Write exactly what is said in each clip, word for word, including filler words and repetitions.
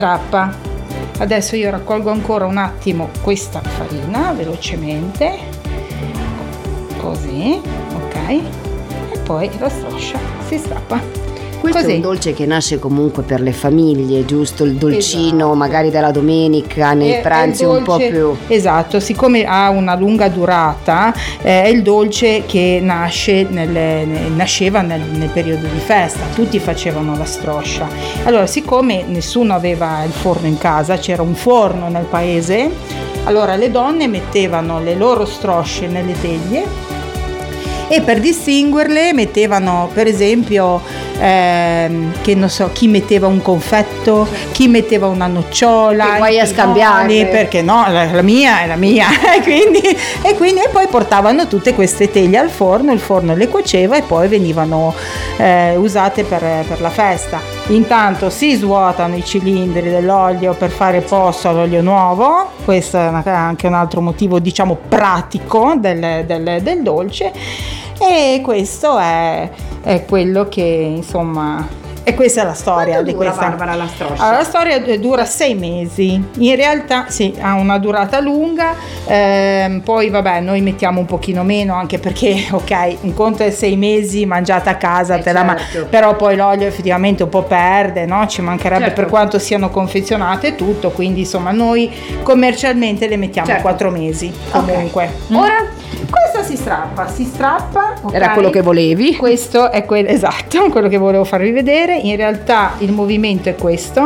strappa. Adesso io raccolgo ancora un attimo questa farina velocemente, così, ok, e poi la stroscia si strappa. Questo Così. è un dolce che nasce comunque per le famiglie, giusto? Il dolcino, Esatto. magari della domenica, nei È- è pranzi il un po' dolce- più. Esatto, siccome ha una lunga durata, eh, è il dolce che nasce nelle- ne- nasceva nel, nel periodo di festa, tutti facevano la stroscia. Allora, siccome nessuno aveva il forno in casa, c'era un forno nel paese, allora le donne mettevano le loro strosce nelle teglie e per distinguerle mettevano, per esempio, ehm, che non so, chi metteva un confetto, chi metteva una nocciola, Che guai a i scambiarle. pinoli, perché no, la, la mia è la mia e quindi, e quindi e poi portavano tutte queste teglie al forno, il forno le cuoceva e poi venivano eh, usate per, per la festa. Intanto si svuotano i cilindri dell'olio per fare posto all'olio nuovo, questo è una- anche un altro motivo, diciamo, pratico del, del- del dolce, e questo è, è quello che, insomma, e questa è la storia. Quanto di dura, questa Barbara, la stroscia? Allora, la storia dura sei mesi, in realtà sì, ha una durata lunga, ehm, poi vabbè, noi mettiamo un pochino meno, anche perché ok, un conto è sei mesi mangiata a casa, Eh, te la ma- certo. però poi l'olio effettivamente un po' perde, no? Ci mancherebbe, Certo. per quanto siano confezionate e tutto, quindi insomma noi commercialmente le mettiamo Certo. quattro mesi comunque. Ora? Questa si strappa, si strappa, ok? Era quello che volevi? Questo è quello, esatto, quello che volevo farvi vedere. In realtà il movimento è questo,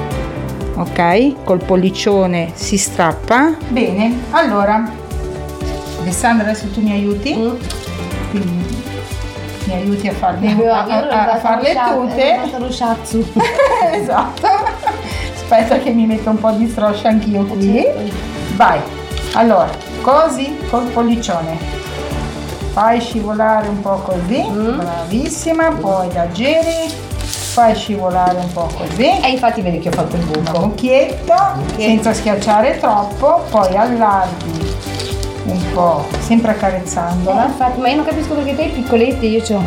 ok? Col pollicione si strappa. Bene, allora Alessandra, adesso tu mi aiuti? Mm. Quindi mi aiuti a farle, a, a- a farle tutte. lo shatsu. Esatto. Aspetta che mi metto un po' di stroscia anch'io qui. Vai. Allora, così col pollicione. Fai scivolare un po' così. Mm. Bravissima. Poi la giri. Fai scivolare un po' così. E infatti vedi che ho fatto il Un buco. cucchietto, senza schiacciare troppo. Poi allarghi un po', sempre accarezzandola. Infatti, ma io non capisco perché te piccoletti io c'ho.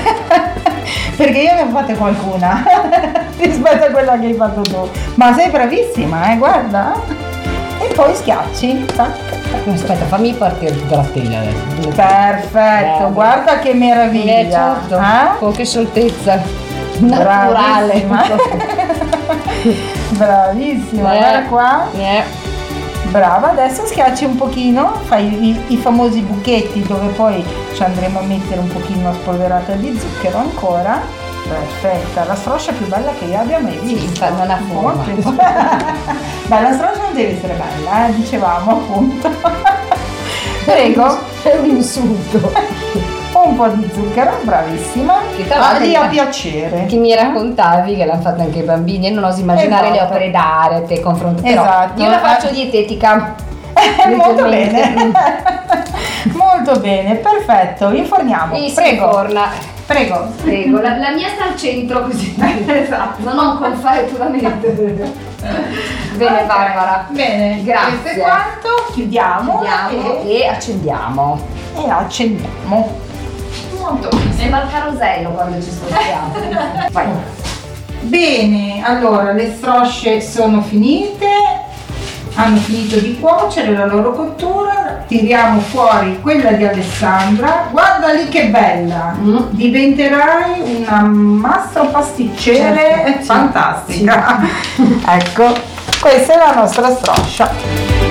Perché io ne ho fatte qualcuna rispetto a quella che hai fatto tu. Ma sei bravissima, eh, guarda. E poi schiacci. Tac. Aspetta, fammi partire tutta la teglia adesso. Perfetto, Brava. guarda che meraviglia. Eh, certo. Eh? Con che scioltezza naturale. Bravissima. Bravissima, Eh. guarda qua. Eh. Brava, adesso schiacci un pochino, fai i, i famosi buchetti dove poi ci andremo a mettere un pochino spolverata di zucchero ancora. Perfetta, la stroscia più bella che io abbia mai visto. Sì, non ha forma. Molto. Beh, la stroscia non deve essere bella, eh, dicevamo appunto. Prego, È un insulto. un po' di zucchero, bravissima. Che tra Ah, l'altro lì mi- a piacere. Che mi raccontavi che l'hanno fatto anche i bambini e non oso immaginare le Esatto. opere d'arte confronto. Però Esatto. io la faccio dietetica. Molto Leggermente. bene. Molto bene, perfetto. Inforniamo. E si Prego. forna. Prego. Prego, la, la mia sta al centro così. Esatto. Non ho un fare puramente. Bene, Ok, Barbara. Bene, Grazie. questo è quanto. Chiudiamo, Chiudiamo e, e accendiamo. e accendiamo. Molto bene. Sembra il carosello quando ci spostiamo. Vai. Bene, allora le strosce sono finite, hanno finito di cuocere la loro cottura, tiriamo fuori quella di Alessandra, guarda lì che bella, Mm. diventerai una mastro pasticcere Certo, sì. fantastica. Ecco, questa è la nostra stroscia.